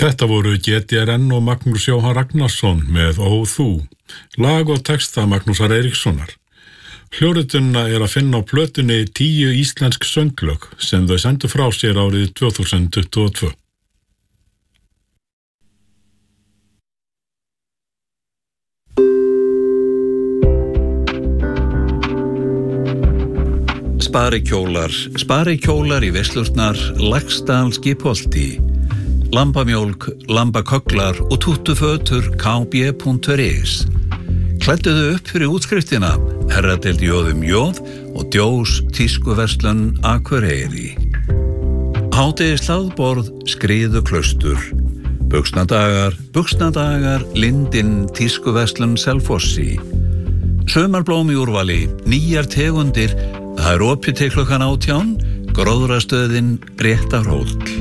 Þetta voru GTRN og Magnús Jóhann Ragnarsson með Ó þú, lag og texta Magnúsar Eiríkssonar. Hljóritunna að finna á plötunni 10 íslensk sönglög sem þau sendu frá sér árið 2022. Sparikjólar í Veslurnar, Laxdal Skipholti, lambamjólk, lambakögglar og túttufötur kb.is. Klædduðu upp fyrir útskriftina, herradeild Jóðum Jóð og Djós tískuverslun Akureyri. Hádegishlaðborð, Skriðuklaustur, Buxnadagar, Lindin tískuverslun Selfossi. Sumarblóm í úrvali, nýjar tegundir, það opið til klukkan 18, gróðrastöðin Réttarhóll.